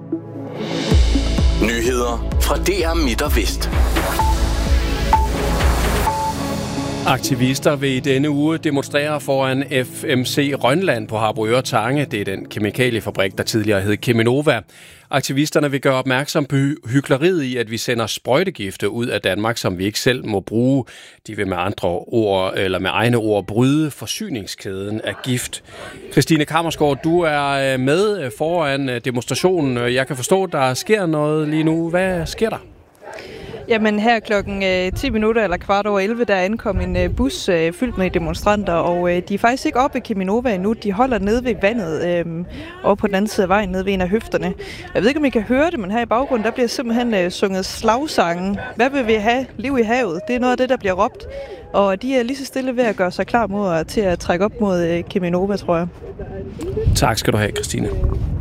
Nyheder fra DR Midt og Vest. Aktivister vil i denne uge demonstrere foran FMC Rønland på Harboøre Tange. Det er den kemikaliefabrik, der tidligere hed Cheminova. Aktivisterne vil gøre opmærksom på hykleriet i, at vi sender sprøjtegifte ud af Danmark, som vi ikke selv må bruge. De vil med egne ord bryde forsyningskæden af gift. Christine Kammersgaard, du er med foran demonstrationen. Jeg kan forstå, at der sker noget lige nu. Hvad sker der? Jamen her klokken 10 minutter eller 11:15, der ankom en bus fyldt med demonstranter, og de er faktisk ikke oppe i Cheminova endnu. De holder nede ved vandet over på den anden side af vejen, nede ved en af høfterne. Jeg ved ikke, om I kan høre det, men her i baggrunden, der bliver simpelthen sunget slagsangen. Hvad vil vi have? Liv i havet. Det er noget af det, der bliver råbt. Og de er lige så stille ved at gøre sig klar til at trække op mod Cheminova, tror jeg. Tak skal du have, Christine.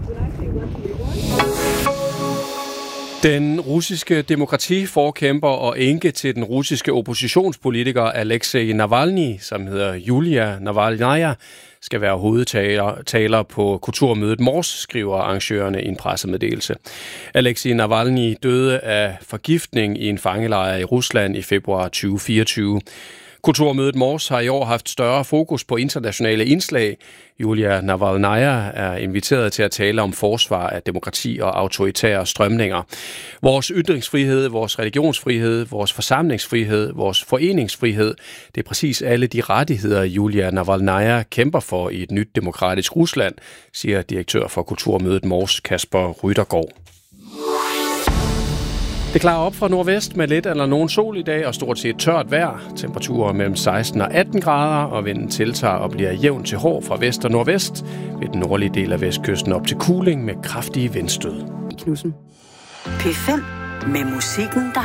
Den russiske demokratiforkæmper og enke til den russiske oppositionspolitiker Alexei Navalny, som hedder Julia Navalnaya, skal være hovedtaler på kulturmødet Mors, skriver arrangørerne i en pressemeddelelse. Alexei Navalny døde af forgiftning i en fangelejr i Rusland i februar 2024. Kulturmødet Mors har i år haft større fokus på internationale indslag. Julia Navalnaya er inviteret til at tale om forsvar af demokrati og autoritære strømninger. Vores ytringsfrihed, vores religionsfrihed, vores forsamlingsfrihed, vores foreningsfrihed, det er præcis alle de rettigheder, Julia Navalnaya kæmper for i et nyt demokratisk Rusland, siger direktør for Kulturmødet Mors, Kasper Ryttergaard. Det klarer op fra nordvest med lidt eller nogen sol i dag og stort set tørt vejr. Temperaturer mellem 16 og 18 grader, og vinden tiltager og bliver jævn til hård fra vest og nordvest. Ved den nordlige del af vestkysten op til kuling med kraftige vindstød. Knudsen. P5 med musikken, der